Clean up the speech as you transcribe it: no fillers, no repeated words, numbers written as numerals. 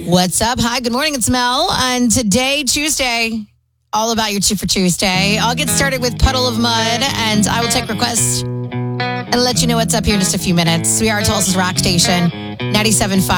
What's up? Hi, good morning. It's Mel. And today, Tuesday, all about your Two for Tuesday. I'll get started with Puddle of Mud, and I will take requests and let you know what's up here in just a few minutes. We are Tulsa's Rock Station, 97.5.